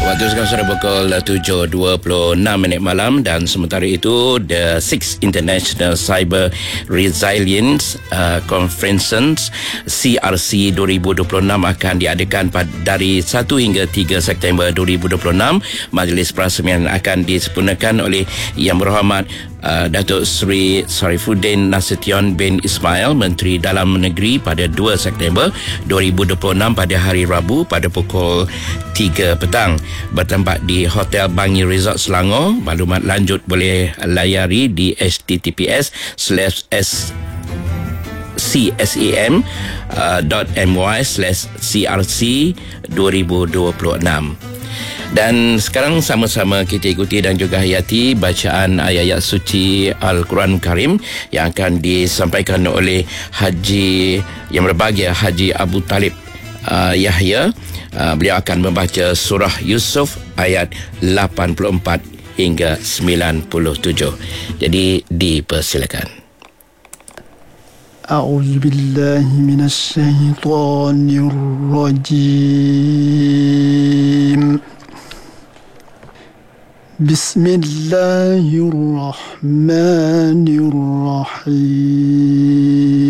Waktu sekarang sudah pukul 7.26 malam dan sementara itu The 6th International Cyber Resilience Conference CRC 2026 akan diadakan dari 1 hingga 3 September 2026. Majlis perasmian akan disempurnakan oleh Yang Berhormat Datuk Seri Sarifuddin Nasution bin Ismail, Menteri Dalam Negeri, pada 2 September 2026 pada hari Rabu pada pukul 3 petang. Bertempat di Hotel Bangi Resort Selangor. Maklumat lanjut boleh layari di https://csem.my/crc2026. Dan sekarang sama-sama kita ikuti dan juga hayati bacaan ayat-ayat suci Al-Quran Karim yang akan disampaikan oleh Haji yang berbahagia, Haji Abu Talib Yahya. Beliau akan membaca surah Yusuf ayat 84 hingga 97. Jadi dipersilakan. A'udzubillahi minasyaitonirrajim. Bismillahirrahmanirrahim.